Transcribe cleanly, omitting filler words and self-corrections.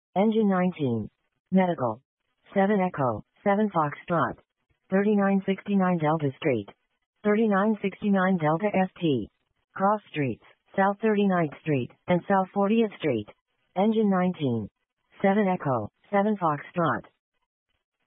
Engine 19. Medical. 7 Echo, 7 Foxtrot. 3969 Delta Street. 3969 Delta ST. Cross Streets, South 39th Street, and South 40th Street. Engine 19. 7 Echo, 7 Foxtrot.